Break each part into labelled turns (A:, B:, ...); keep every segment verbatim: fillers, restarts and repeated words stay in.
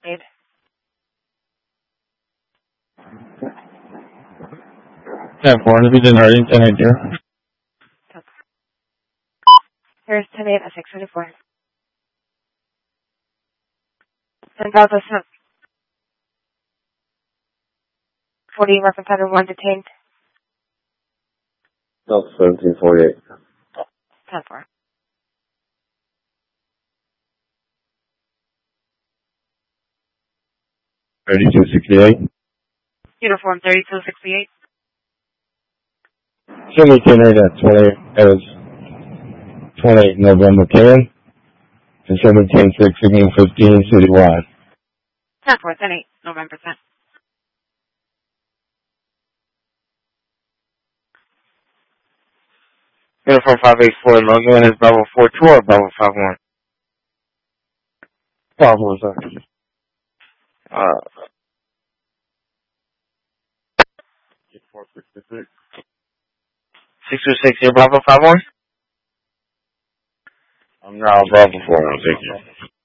A: need.
B: ten four, if you didn't already, ten eight zero.
A: Here's ten eight at six twenty-four. ten thousand forty, reference under one detained.
C: Delta seventeen forty-eight.
A: ten four.
B: thirty-two sixty-eight.
A: Uniform thirty-two sixty-eight.
B: Jimmy Kinner at twenty, that was twenty-eight November ten. And Jimmy ten six, Signal fifteen, citywide.
A: ten four, ten eight, November ten.
D: Uniform five eight four, Logan is Bravo four two or Bravo five one?
B: Bravo, sir.
D: Uh,
C: four sixty-six.
D: six two six, you're Bravo five one?
C: I'm now Bravo four one, thank you.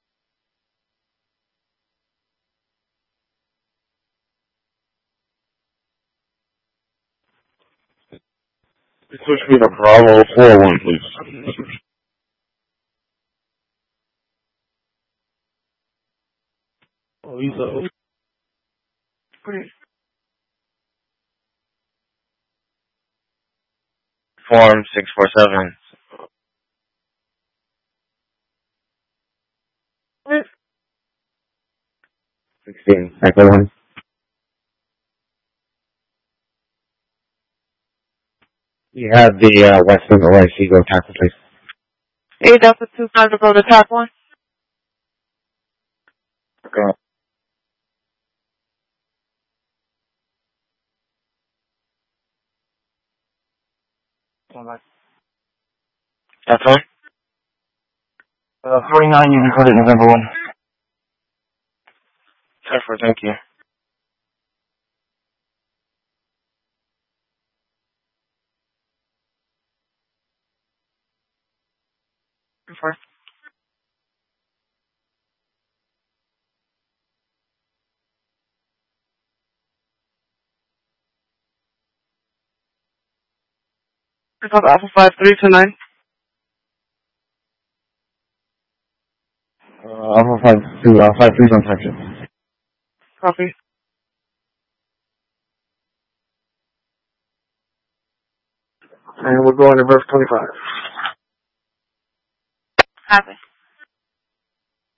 C: Switch me to Bravo four one, please.
B: Oh, he's a...
D: Form six four seven.
C: sixteen, Echo one. You have the uh, Western O I C go tackle, please.
A: eight Delta two five to go to top one.
C: Go.
D: That's one?
B: Uh, forty-nine, you can put it November one.
D: ten four, thank you.
A: ten four. Alpha five three two nine.
B: Uh, Alpha five two, uh, five three's on section.
A: Copy. And we're going to verse twenty-five. Copy.